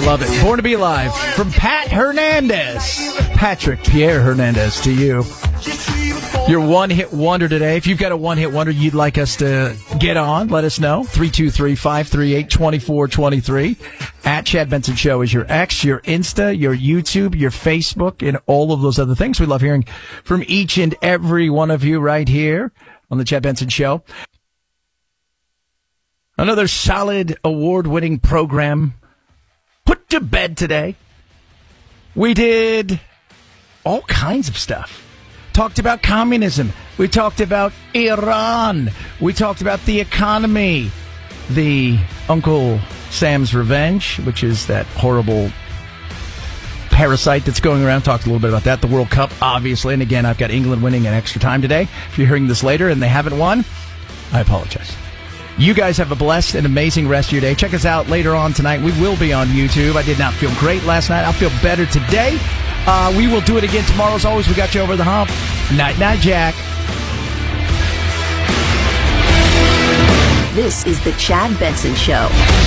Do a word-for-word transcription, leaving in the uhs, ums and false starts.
Love it. Born to be Alive from Pat Hernandez. Patrick Pierre Hernandez to you. Your one-hit wonder today. If you've got a one-hit wonder you'd like us to get on, let us know. three two three, five three eight, two four two three. At Chad Benson Show is your X, your Insta, your YouTube, your Facebook, and all of those other things. We love hearing from each and every one of you right here on the Chad Benson Show. Another solid award-winning program put to bed today. We did all kinds of stuff. Talked about communism. We talked about Iran. We talked about the economy. The Uncle Sam's Revenge, which is that horrible parasite that's going around. Talked a little bit about that. The World Cup, obviously. And again, I've got England winning in extra time today. If you're hearing this later and they haven't won, I apologize. You guys have a blessed and amazing rest of your day. Check us out later on tonight. We will be on YouTube. I did not feel great last night. I'll feel better today. Uh, we will do it again tomorrow. As always, we got you over the hump. Night, night, Jack. This is the Chad Benson Show.